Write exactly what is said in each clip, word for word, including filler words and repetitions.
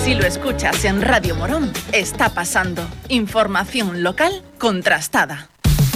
Si lo escuchas en Radio Morón, está pasando. Información local contrastada.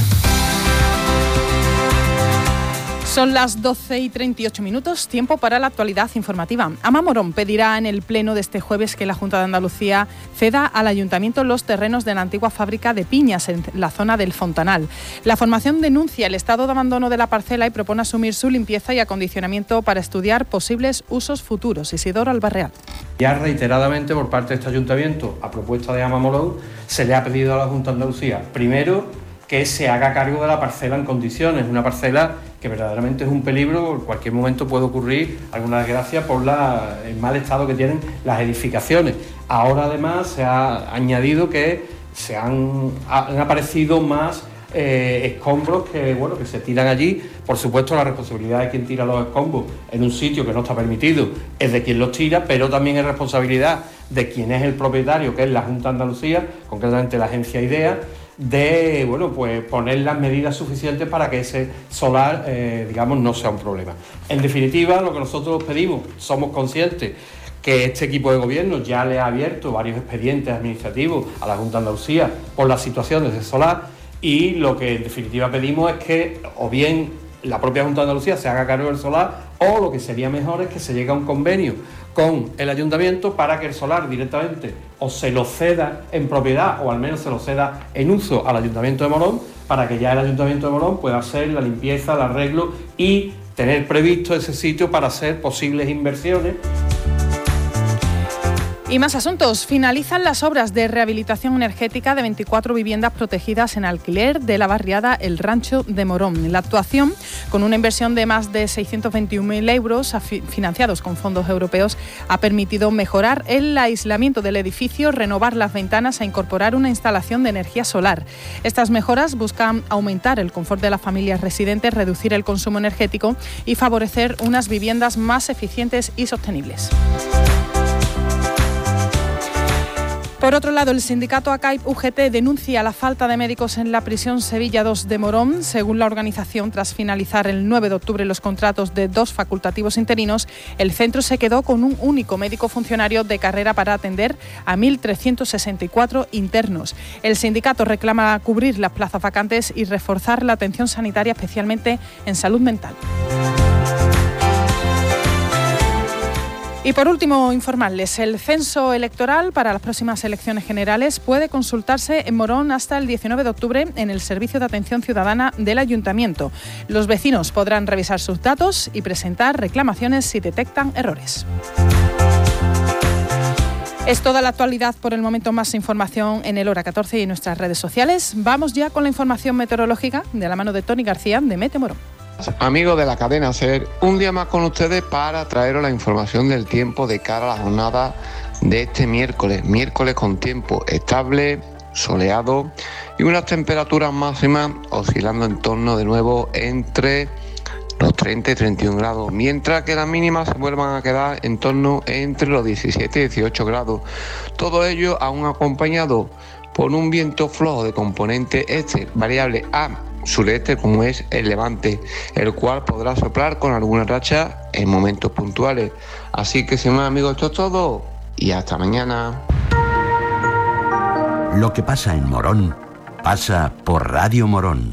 Son las doce y treinta y ocho minutos, tiempo para la actualidad informativa. Ama Morón pedirá en el pleno de este jueves que la Junta de Andalucía ceda al Ayuntamiento los terrenos de la antigua fábrica de piñas en la zona del Fontanal. La formación denuncia el estado de abandono de la parcela y propone asumir su limpieza y acondicionamiento para estudiar posibles usos futuros. Isidoro Albarreal. Ya reiteradamente por parte de este Ayuntamiento, a propuesta de Ama Morón, se le ha pedido a la Junta de Andalucía, primero, que se haga cargo de la parcela en condiciones, una parcela que verdaderamente es un peligro, en cualquier momento puede ocurrir alguna desgracia por la, el mal estado que tienen las edificaciones. Ahora además se ha añadido que se han, han aparecido más eh, escombros que, bueno, que se tiran allí. Por supuesto, la responsabilidad de quien tira los escombros en un sitio que no está permitido es de quien los tira, pero también es responsabilidad de quien es el propietario, que es la Junta de Andalucía, concretamente la agencia IDEA, de bueno, pues poner las medidas suficientes para que ese solar, eh, digamos, no sea un problema. En definitiva, lo que nosotros pedimos, somos conscientes que este equipo de gobierno ya le ha abierto varios expedientes administrativos a la Junta de Andalucía por las situaciones de solar, y lo que en definitiva pedimos es que o bien la propia Junta de Andalucía se haga cargo del solar, o lo que sería mejor es que se llegue a un convenio con el ayuntamiento para que el solar directamente o se lo ceda en propiedad o al menos se lo ceda en uso al Ayuntamiento de Morón, para que ya el Ayuntamiento de Morón pueda hacer la limpieza, el arreglo y tener previsto ese sitio para hacer posibles inversiones. Y más asuntos. Finalizan las obras de rehabilitación energética de veinticuatro viviendas protegidas en alquiler de la barriada El Rancho de Morón. La actuación, con una inversión de más de seiscientos veintiún mil euros financiados con fondos europeos, ha permitido mejorar el aislamiento del edificio, renovar las ventanas e incorporar una instalación de energía solar. Estas mejoras buscan aumentar el confort de las familias residentes, reducir el consumo energético y favorecer unas viviendas más eficientes y sostenibles. Por otro lado, el sindicato A C A I P U G T denuncia la falta de médicos en la prisión Sevilla dos de Morón. Según la organización, tras finalizar el nueve de octubre los contratos de dos facultativos interinos, el centro se quedó con un único médico funcionario de carrera para atender a mil trescientos sesenta y cuatro internos. El sindicato reclama cubrir las plazas vacantes y reforzar la atención sanitaria, especialmente en salud mental. Y por último, informarles, el censo electoral para las próximas elecciones generales puede consultarse en Morón hasta el diecinueve de octubre en el Servicio de Atención Ciudadana del Ayuntamiento. Los vecinos podrán revisar sus datos y presentar reclamaciones si detectan errores. Es toda la actualidad por el momento. Más información en el Hora catorce y en nuestras redes sociales. Vamos ya con la información meteorológica de la mano de Tony García de Mete Morón. Amigos de la cadena SER, un día más con ustedes para traeros la información del tiempo de cara a la jornada de este miércoles. Miércoles con tiempo estable, soleado y unas temperaturas máximas oscilando en torno de nuevo entre los treinta y treinta y un grados, mientras que las mínimas se vuelvan a quedar en torno entre los diecisiete y dieciocho grados. Todo ello aún acompañado por un viento flojo de componente este, variable a sureste, como es el levante, el cual podrá soplar con alguna racha en momentos puntuales. Así que, sin más, amigos, esto es todo y hasta mañana. Lo que pasa en Morón pasa por Radio Morón.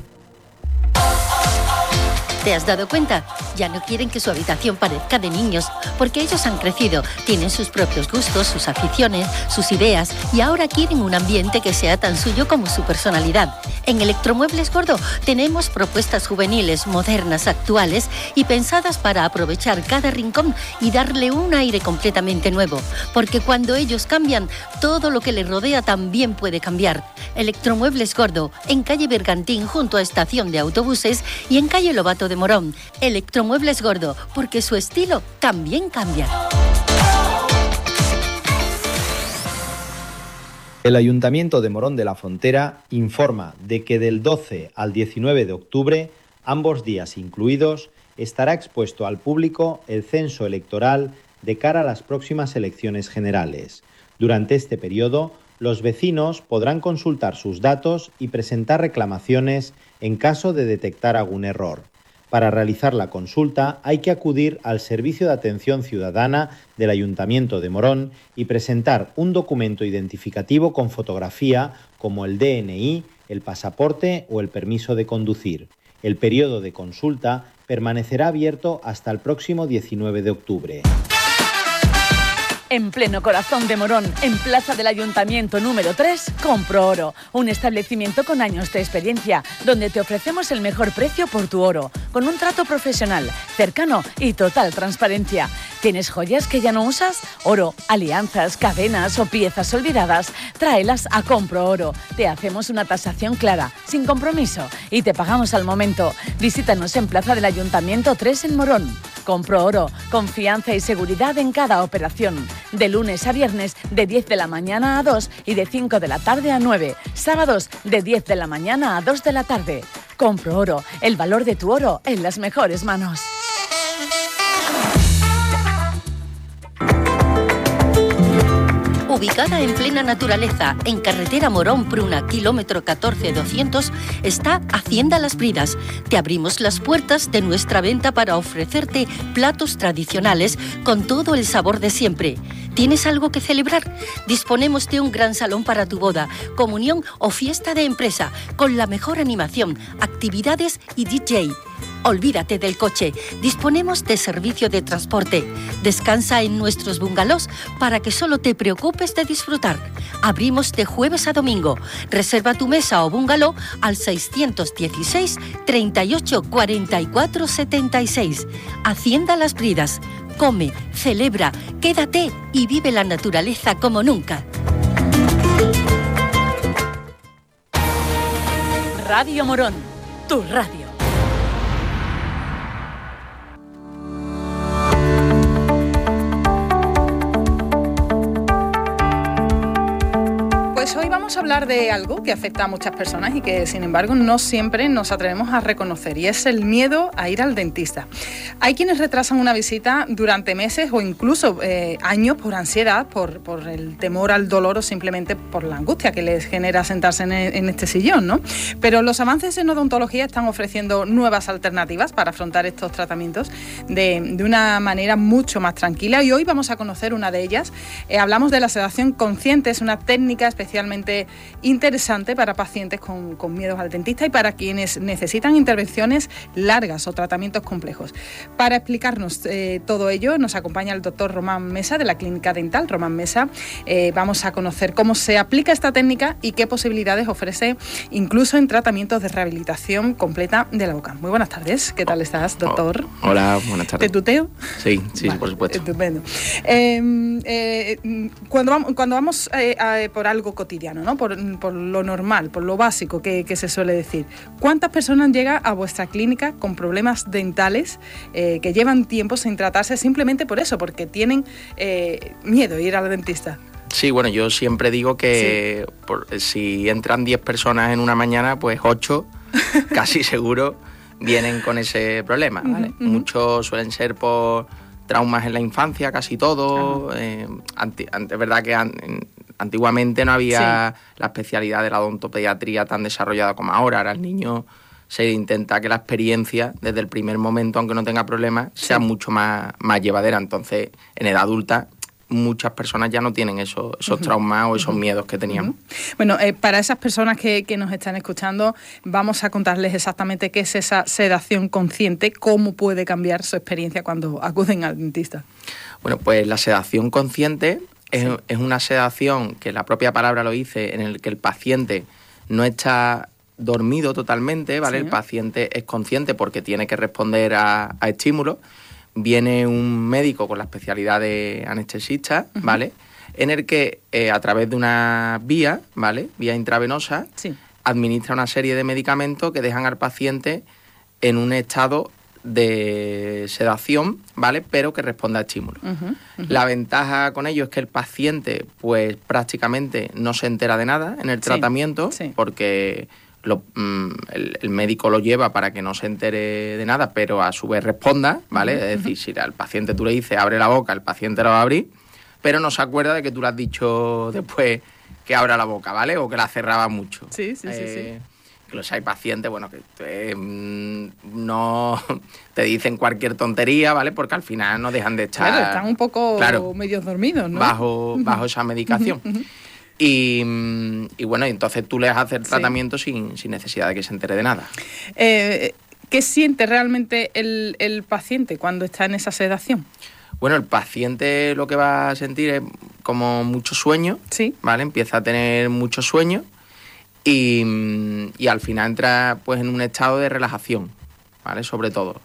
¿Te has dado cuenta? Ya no quieren que su habitación parezca de niños, porque ellos han crecido, tienen sus propios gustos, sus aficiones, sus ideas, y ahora quieren un ambiente que sea tan suyo como su personalidad. En Electromuebles Gordo tenemos propuestas juveniles, modernas, actuales y pensadas para aprovechar cada rincón y darle un aire completamente nuevo, porque cuando ellos cambian, todo lo que les rodea también puede cambiar. Electromuebles Gordo, en calle Bergantín junto a estación de autobuses y en calle Lobato de Morón. Electromuebles Gordo, porque su estilo también cambia. El Ayuntamiento de Morón de la Frontera informa de que del doce al diecinueve de octubre, ambos días incluidos, estará expuesto al público el censo electoral de cara a las próximas elecciones generales. Durante este periodo, los vecinos podrán consultar sus datos y presentar reclamaciones en caso de detectar algún error. Para realizar la consulta hay que acudir al Servicio de Atención Ciudadana del Ayuntamiento de Morón y presentar un documento identificativo con fotografía como el D N I, el pasaporte o el permiso de conducir. El periodo de consulta permanecerá abierto hasta el próximo diecinueve de octubre. En pleno corazón de Morón, en Plaza del Ayuntamiento número tres, Compro Oro, un establecimiento con años de experiencia, donde te ofrecemos el mejor precio por tu oro, con un trato profesional, cercano y total transparencia. ¿Tienes joyas que ya no usas? Oro, alianzas, cadenas o piezas olvidadas, tráelas a Compro Oro. Te hacemos una tasación clara, sin compromiso, y te pagamos al momento. Visítanos en Plaza del Ayuntamiento tres en Morón. Compro Oro, confianza y seguridad en cada operación. De lunes a viernes, de diez de la mañana a dos y de cinco de la tarde a nueve. Sábados, de diez de la mañana a dos de la tarde. Compro Oro, el valor de tu oro en las mejores manos. Ubicada en plena naturaleza, en carretera Morón-Pruna, kilómetro catorce doscientos, está Hacienda Las Bridas. Te abrimos las puertas de nuestra venta para ofrecerte platos tradicionales con todo el sabor de siempre. ¿Tienes algo que celebrar? Disponemos de un gran salón para tu boda, comunión o fiesta de empresa, con la mejor animación, actividades y D J. Olvídate del coche, disponemos de servicio de transporte. Descansa en nuestros bungalows para que solo te preocupes de disfrutar. Abrimos de jueves a domingo. Reserva tu mesa o bungalow al seiscientos dieciséis, treinta y ocho, cuarenta y cuatro, setenta y seis. Hacienda Las Bridas. Come, celebra, quédate y vive la naturaleza como nunca. Radio Morón, tu radio. Pues hoy vamos a hablar de algo que afecta a muchas personas y que, sin embargo, no siempre nos atrevemos a reconocer, y es el miedo a ir al dentista. Hay quienes retrasan una visita durante meses o incluso eh, años por ansiedad, por, por el temor al dolor o simplemente por la angustia que les genera sentarse en, en este sillón, ¿no? Pero los avances en odontología están ofreciendo nuevas alternativas para afrontar estos tratamientos de, de una manera mucho más tranquila, y hoy vamos a conocer una de ellas. Eh, hablamos de la sedación consciente. Es una técnica especialmente interesante para pacientes con, con miedos al dentista y para quienes necesitan intervenciones largas o tratamientos complejos. Para explicarnos eh, todo ello nos acompaña el doctor Román Mesa de la Clínica Dental Román Mesa. Eh, vamos a conocer cómo se aplica esta técnica y qué posibilidades ofrece incluso en tratamientos de rehabilitación completa de la boca. Muy buenas tardes, ¿qué tal estás, doctor? Oh, hola, buenas tardes. ¿Te tuteo? Sí, sí, vale, por supuesto. Estupendo. Eh, eh, cuando vamos, cuando vamos eh, a, por algo cotidiano, ¿no? Por, por lo normal, por lo básico que, que se suele decir, ¿cuántas personas llegan a vuestra clínica con problemas dentales eh, que llevan tiempo sin tratarse simplemente por eso, porque tienen eh, miedo a ir al dentista? Sí, bueno, yo siempre digo que sí. por, si entran diez personas en una mañana, pues ocho, casi seguro, vienen con ese problema, ¿vale? Uh-huh, uh-huh. Muchos suelen ser por traumas en la infancia, casi todo. Uh-huh. Eh, anti, antes, es verdad que an, antiguamente no había sí. la especialidad de la odontopediatría tan desarrollada como ahora. Ahora el niño se intenta que la experiencia, desde el primer momento, aunque no tenga problemas, sí. sea mucho más, más llevadera. Entonces, en edad adulta, muchas personas ya no tienen esos, esos uh-huh. traumas o esos uh-huh. miedos que tenían. Uh-huh. Bueno, eh, para esas personas que, que nos están escuchando, vamos a contarles exactamente qué es esa sedación consciente, cómo puede cambiar su experiencia cuando acuden al dentista. Bueno, pues la sedación consciente es, sí. es una sedación que la propia palabra lo dice, en el que el paciente no está dormido totalmente, ¿vale? Sí. El paciente es consciente porque tiene que responder a, a estímulos. Viene un médico con la especialidad de anestesista, ¿vale? Uh-huh. En el que eh, a través de una vía, ¿vale? Vía intravenosa, sí. administra una serie de medicamentos que dejan al paciente en un estado de sedación, ¿vale? Pero que responde a estímulos. Uh-huh. Uh-huh. La ventaja con ello es que el paciente, pues prácticamente no se entera de nada en el sí. tratamiento, sí. porque Lo, el, el médico lo lleva para que no se entere de nada, pero a su vez responda, ¿vale? Uh-huh. Es decir, si al paciente tú le dices abre la boca, el paciente la va a abrir, pero no se acuerda de que tú le has dicho después que abra la boca, ¿vale? O que la cerraba mucho. Sí, sí, eh, sí, sí. Incluso hay pacientes, bueno, que eh, no te dicen cualquier tontería, ¿vale? Porque al final no dejan de estar... Claro, están un poco claro, medios dormidos, ¿no? Bajo, bajo esa medicación. Y, y bueno, y entonces tú le haces el tratamiento sí. sin, sin necesidad de que se entere de nada. Eh, ¿Qué siente realmente el, el paciente cuando está en esa sedación? Bueno, el paciente lo que va a sentir es como mucho sueño, sí. ¿vale? Empieza a tener mucho sueño y, y al final entra pues en un estado de relajación, ¿vale? Sobre todo.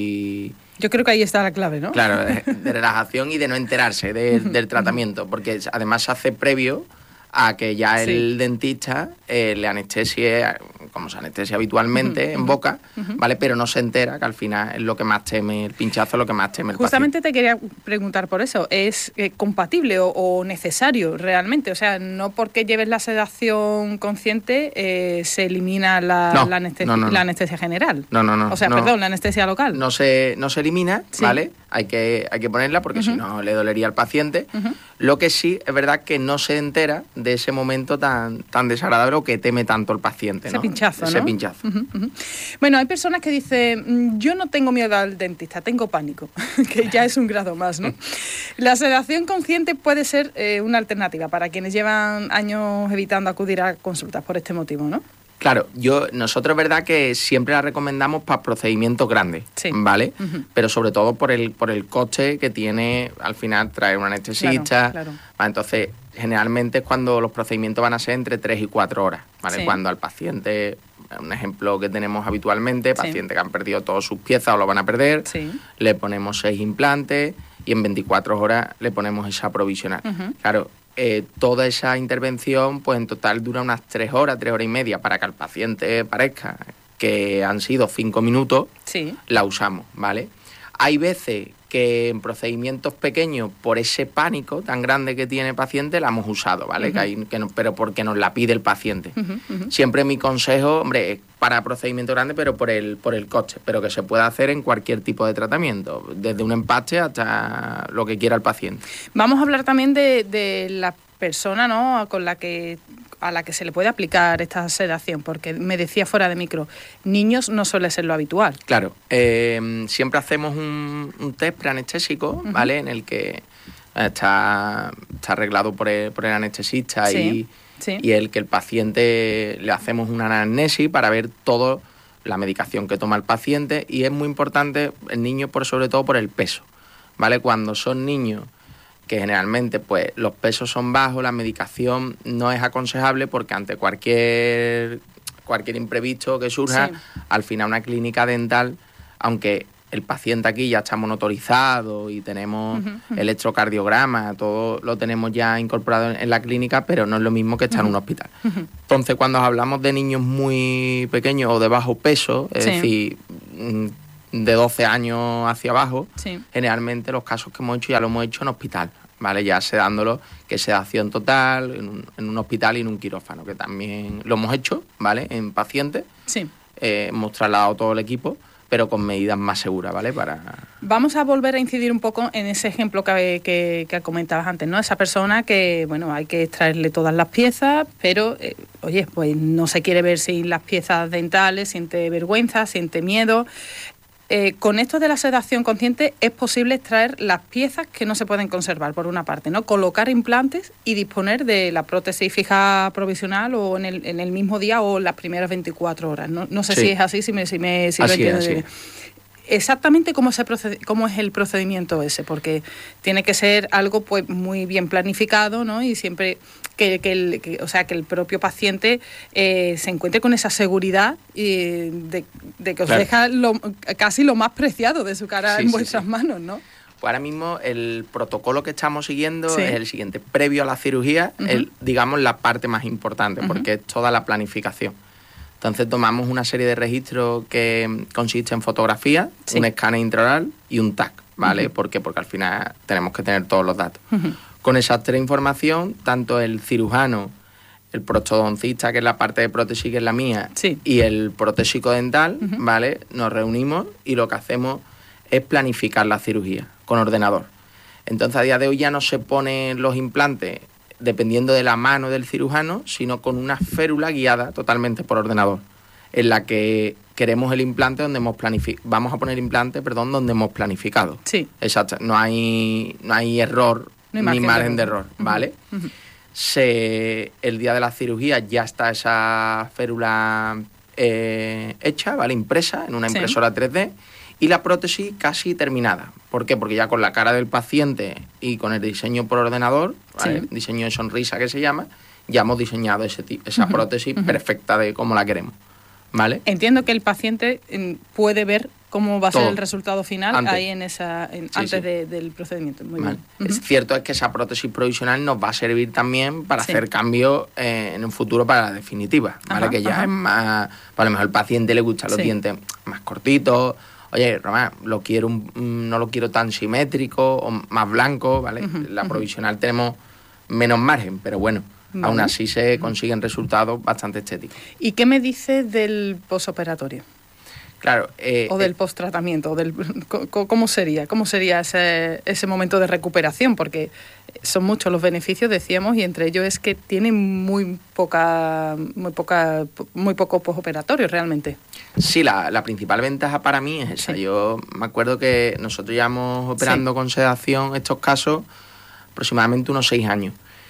Y yo creo que ahí está la clave, ¿no? Claro, de, de relajación y de no enterarse de, del tratamiento, porque además se hace previo a que ya sí. el dentista eh, le anestesie, como se anestesia habitualmente, uh-huh, en boca, uh-huh. ¿vale? Pero no se entera, que al final es lo que más teme, el pinchazo es lo que más teme el Justamente paciente. Te quería preguntar por eso, ¿es eh, compatible o, o necesario realmente? O sea, no porque lleves la sedación consciente eh, se elimina la, no, la, anestesia, no, no, no. la anestesia general. No, no, no. O sea, no, perdón, la anestesia local. No se, no se elimina, sí. ¿vale? Hay que, hay que ponerla porque uh-huh. si no le dolería al paciente. Uh-huh. Lo que sí es verdad que no se entera de ese momento tan, tan desagradable o que teme tanto el paciente, Ese ¿no? pinchazo, Ese ¿no? pinchazo. Uh-huh, uh-huh. Bueno, hay personas que dicen, yo no tengo miedo al dentista, tengo pánico, que ya es un grado más, ¿no? La sedación consciente puede ser eh, una alternativa para quienes llevan años evitando acudir a consultas por este motivo, ¿no? Claro, yo nosotros es verdad que siempre la recomendamos para procedimientos grandes, sí. ¿vale? Uh-huh. Pero sobre todo por el por el coste que tiene al final traer un anestesista. Claro, claro. ¿vale? Entonces, generalmente es cuando los procedimientos van a ser entre tres y cuatro horas, ¿vale? Sí. Cuando al paciente, un ejemplo que tenemos habitualmente, pacientes sí. que han perdido todas sus piezas o lo van a perder, sí. le ponemos seis implantes y en veinticuatro horas le ponemos esa provisional. Uh-huh. Claro, Eh, toda esa intervención pues en total dura unas tres horas, tres horas y media para que al paciente parezca que han sido cinco minutos, sí. la usamos, ¿vale? Hay veces que en procedimientos pequeños, por ese pánico tan grande que tiene el paciente, la hemos usado, ¿vale? Uh-huh. que hay, que no, pero porque nos la pide el paciente. Uh-huh, uh-huh. Siempre mi consejo, hombre, es para procedimiento grande, pero por el, por el coste, pero que se puede hacer en cualquier tipo de tratamiento, desde un empaste hasta lo que quiera el paciente. Vamos a hablar también de, de la persona, ¿no?, con la que a la que se le puede aplicar esta sedación, porque me decía fuera de micro, niños no suele ser lo habitual. Claro, eh, siempre hacemos un, un test preanestésico, uh-huh. ¿vale?, en el que está, está arreglado por el, por el anestesista sí, y, sí. y el que el paciente le hacemos una anamnesis para ver todo la medicación que toma el paciente, y es muy importante el niño por sobre todo por el peso, ¿vale? Cuando son niños que generalmente pues los pesos son bajos, la medicación no es aconsejable porque ante cualquier cualquier imprevisto que surja, sí. al final una clínica dental, aunque el paciente aquí ya está monitorizado y tenemos uh-huh, uh-huh. electrocardiograma, todo lo tenemos ya incorporado en, en la clínica, pero no es lo mismo que estar uh-huh. en un hospital. Uh-huh. Entonces, cuando hablamos de niños muy pequeños o de bajo peso, es sí. decir, de doce años hacia abajo, sí. generalmente los casos que hemos hecho ya lo hemos hecho en hospital, ¿vale? Ya sedándolo, que es sedación total, en un, en un hospital y en un quirófano, que también lo hemos hecho, ¿vale? En pacientes. Sí. Eh, hemos trasladado todo el equipo, pero con medidas más seguras, ¿vale? Para... Vamos a volver a incidir un poco en ese ejemplo que, que, que comentabas antes, ¿no? Esa persona que, bueno, hay que extraerle todas las piezas, pero, eh, oye, pues no se quiere ver sin las piezas dentales, siente vergüenza, siente miedo. Eh, con esto de la sedación consciente es posible extraer las piezas que no se pueden conservar, por una parte, ¿no? Colocar implantes y disponer de la prótesis fija provisional o en el, en el mismo día o las primeras veinticuatro horas. No, no sé sí. si es así, si me, si me si así lo entiendo es, bien. Sí. Exactamente cómo, se procede, cómo es el procedimiento ese, porque tiene que ser algo pues muy bien planificado, ¿no? Y siempre que, que, el, que o sea que el propio paciente eh, se encuentre con esa seguridad eh, de, de que os claro. deja lo, casi lo más preciado de su cara sí, en sí, vuestras sí. manos, ¿no? Pues ahora mismo el protocolo que estamos siguiendo sí. es el siguiente. Previo a la cirugía, uh-huh. el, digamos la parte más importante, uh-huh. porque es toda la planificación. Entonces tomamos una serie de registros que consiste en fotografía, sí. un escáner intraoral y un T A C, ¿vale? Uh-huh. ¿Por qué? Porque al final tenemos que tener todos los datos. Uh-huh. Con esa tres información, tanto el cirujano, el prostodoncista, que es la parte de prótesis, que es la mía, sí. y el protésico dental, uh-huh. ¿vale? Nos reunimos y lo que hacemos es planificar la cirugía con ordenador. Entonces a día de hoy ya no se ponen los implantes dependiendo de la mano del cirujano, sino con una férula guiada totalmente por ordenador. en la que queremos el implante donde hemos planificado, vamos a poner implante, perdón, donde hemos planificado. Sí. Exacto, no hay, no hay error, no hay margen ni margen de error, de error ¿vale? Uh-huh. Se, el día de la cirugía ya está esa férula eh, hecha, ¿vale? Impresa en una impresora sí. tres D y la prótesis casi terminada. ¿Por qué? Porque ya con la cara del paciente y con el diseño por ordenador, ¿vale? Sí. Diseño de sonrisa que se llama, ya hemos diseñado ese tipo, esa uh-huh. prótesis uh-huh. perfecta de cómo la queremos, ¿vale? Entiendo que el paciente puede ver cómo va a Todo. ser el resultado final antes. ahí en esa en, sí, antes sí. De, del procedimiento. Muy vale. bien. Es uh-huh. cierto es que esa prótesis provisional nos va a servir también para sí. hacer cambios eh, en un futuro para la definitiva, ¿vale? Ajá, que ya ajá. es más, a lo mejor al paciente le gustan los sí. dientes más cortitos. Oye, Román, lo quiero un, no lo quiero tan simétrico o más blanco, ¿vale? Uh-huh, la uh-huh. provisional tenemos menos margen, pero bueno, vale. aún así se consiguen resultados bastante estéticos. ¿Y qué me dices del posoperatorio? Claro. Eh, o del eh, post-tratamiento, del, ¿cómo sería? ¿Cómo sería ese, ese momento de recuperación? Porque son muchos los beneficios, decíamos, y entre ellos es que tiene muy poca, muy poca, muy poco postoperatorio realmente. Sí, la, la principal ventaja para mí es esa. Sí. Yo me acuerdo que nosotros llevamos operando sí. con sedación estos casos aproximadamente unos seis años.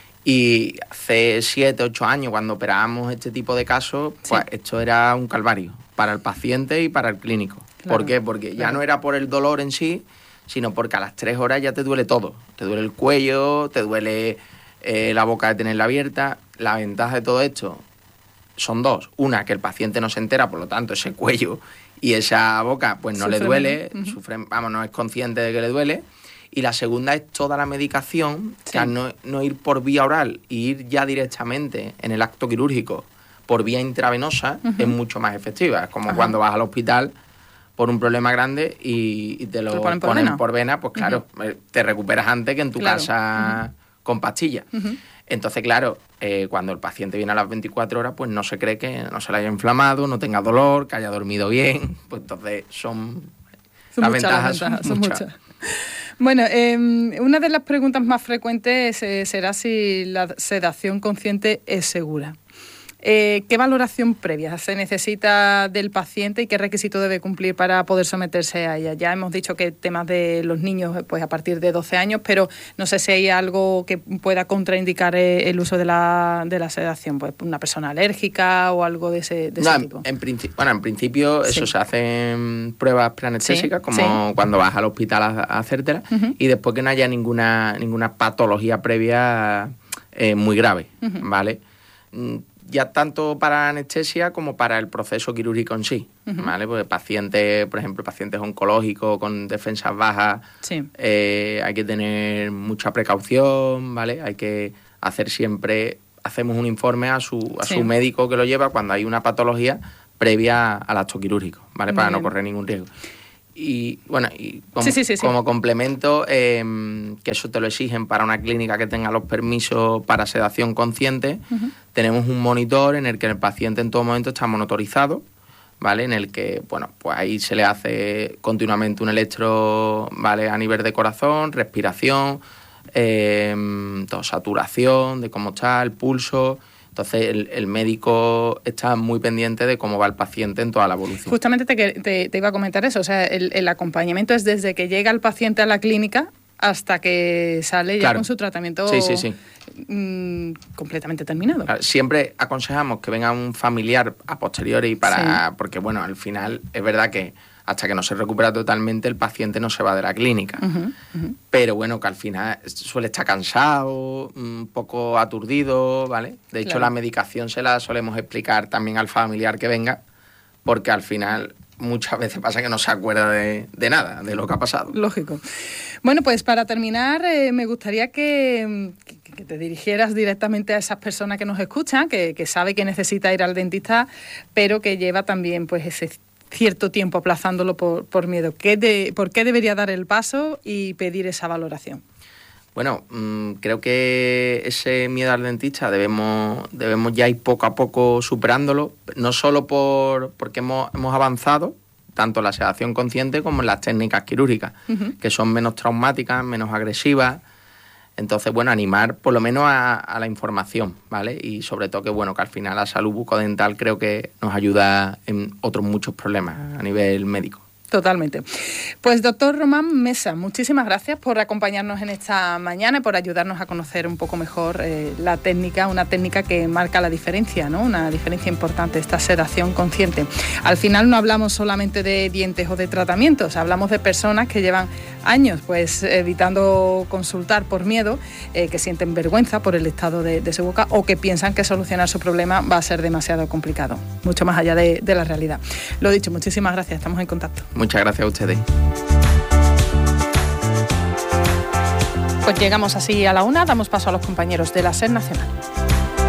Y hace siete, ocho años, cuando operábamos este tipo de casos, pues sí. esto era un calvario para el paciente y para el clínico. Claro, ¿por qué? Porque claro. ya no era por el dolor en sí, sino porque a las tres horas ya te duele todo. Te duele el cuello, te duele eh, la boca de tenerla abierta. La ventaja de todo esto son dos. Una, que el paciente no se entera, por lo tanto, ese cuello y esa boca pues no sufre le duele, uh-huh. sufre, vamos, no es consciente de que le duele. Y la segunda es toda la medicación, sí. que al no, no ir por vía oral y ir ya directamente en el acto quirúrgico por vía intravenosa, uh-huh. es mucho más efectiva. Es como Ajá. cuando vas al hospital por un problema grande y, y te lo, lo ponen, por, ponen vena? por vena, pues claro, uh-huh. te recuperas antes que en tu claro. casa uh-huh. con pastillas. Uh-huh. Entonces, claro, eh, cuando el paciente viene a las veinticuatro horas, pues no se cree que no se le haya inflamado, no tenga dolor, que haya dormido bien. Pues entonces son, son las muchas, ventajas, las ventajas son, son muchas. muchas. Bueno, eh, una de las preguntas más frecuentes eh, será si la sedación consciente es segura. Eh, ¿Qué valoración previa se necesita del paciente y qué requisito debe cumplir para poder someterse a ella? Ya hemos dicho que temas de los niños pues a partir de doce años, pero no sé si hay algo que pueda contraindicar el uso de la, de la sedación, pues una persona alérgica o algo de ese, de no, ese tipo. En, princi- bueno, en principio sí. eso se hacen pruebas preanestésicas, sí, como sí. cuando vas al hospital a, a hacértelas, uh-huh. y después que no haya ninguna, ninguna patología previa eh, muy grave, uh-huh. ¿vale? Ya tanto para anestesia como para el proceso quirúrgico en sí, uh-huh. ¿vale? Porque pacientes, por ejemplo, pacientes oncológicos con defensas bajas, sí. eh, hay que tener mucha precaución, ¿vale? Hay que hacer siempre, hacemos un informe a su, a sí. su médico que lo lleva cuando hay una patología previa al acto quirúrgico, ¿vale? Muy para bien. No correr ningún riesgo. Y bueno, y como, sí, sí, sí, sí. como complemento, eh, que eso te lo exigen para una clínica que tenga los permisos para sedación consciente, uh-huh. tenemos un monitor en el que el paciente en todo momento está monitorizado, ¿vale? En el que, bueno, pues ahí se le hace continuamente un electro, ¿vale? A nivel de corazón, respiración, eh, todo, saturación, de cómo está, el pulso. Entonces, el, el médico está muy pendiente de cómo va el paciente en toda la evolución. Justamente te, te, te iba a comentar eso. O sea, el, el acompañamiento es desde que llega el paciente a la clínica hasta que sale ya claro. con su tratamiento sí, sí, sí. Mmm, completamente terminado. Siempre aconsejamos que venga un familiar a posteriori para, sí. porque, bueno, al final es verdad que hasta que no se recupera totalmente el paciente no se va de la clínica. Uh-huh, uh-huh. Pero bueno, que al final suele estar cansado, un poco aturdido, ¿vale? De hecho, claro. la medicación se la solemos explicar también al familiar que venga, porque al final muchas veces pasa que no se acuerda de, de nada, de lo que ha pasado. Lógico. Bueno, pues para terminar, eh, me gustaría que, que, que te dirigieras directamente a esas personas que nos escuchan, que, que sabe que necesita ir al dentista, pero que lleva también pues ese cierto tiempo aplazándolo por, por miedo. ¿Qué de, ¿Por qué debería dar el paso y pedir esa valoración? Bueno, mmm, creo que ese miedo al dentista debemos, debemos ya ir poco a poco superándolo, no solo por porque hemos, hemos avanzado, tanto en la sedación consciente como en las técnicas quirúrgicas, uh-huh. que son menos traumáticas, menos agresivas, Entonces, bueno, animar por lo menos a, a la información, ¿vale? Y sobre todo que, bueno, que al final la salud bucodental creo que nos ayuda en otros muchos problemas a nivel médico. Totalmente. Pues doctor Román Mesa, muchísimas gracias por acompañarnos en esta mañana y por ayudarnos a conocer un poco mejor eh, la técnica, una técnica que marca la diferencia, ¿no? Una diferencia importante, esta sedación consciente. Al final no hablamos solamente de dientes o de tratamientos, hablamos de personas que llevan años pues evitando consultar por miedo, eh, que sienten vergüenza por el estado de, de su boca o que piensan que solucionar su problema va a ser demasiado complicado, mucho más allá de, de la realidad. Lo dicho, muchísimas gracias, estamos en contacto. Muchas gracias a ustedes. Pues llegamos así a la una, damos paso a los compañeros de la SER Nacional.